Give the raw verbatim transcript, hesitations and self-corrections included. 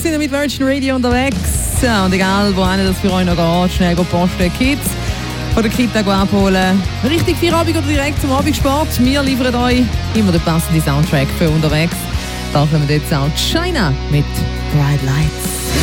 sind mit Virgin Radio unterwegs. Und egal, wo das für euch noch geht, schnell posten Kids von der Kita abholen. Richtig Feierabend oder direkt zum Abendsport. Wir liefern euch immer den passenden Soundtrack für unterwegs. Da kommen wir jetzt auch China mit Bright Lights.